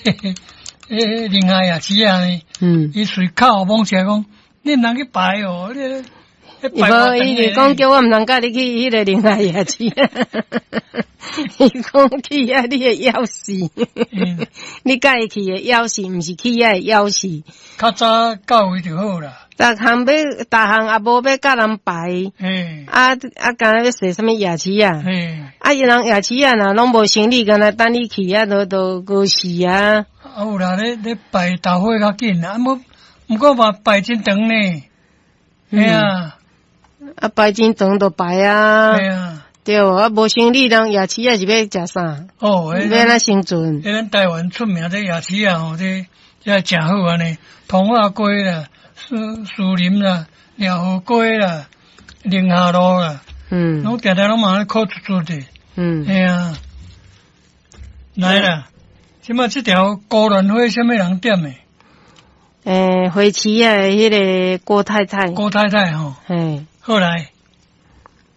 林下夜市啊呢，伊随口往起来讲，你唔通去排哦， 伊无，伊就讲叫我唔通甲你去迄个林下夜市，伊讲去遐你会枵死，你甲伊去会枵死，毋是去遐会枵死。 较早到位就好啦。 逐项也无要甲人排，敢若要说什么夜市啊？伊人夜市啊，若拢无生意，敢若等你去啊，都过时啊。 有啦，咧排豆花较紧啊，毋过嘛排真长呢。 排真长就排啊。对，无生意，人夜市啊是要食啥？要安怎生存？ 咱台湾出名这夜市啊，这真好啊呢，通化街啦。树林啦，辽河街啦，宁夏路啦，拢常常拢嘛咧靠出的，来啦，即马这条高兰花什么人点的？ 花市啊，迄个郭太太。 郭太太吼，好来。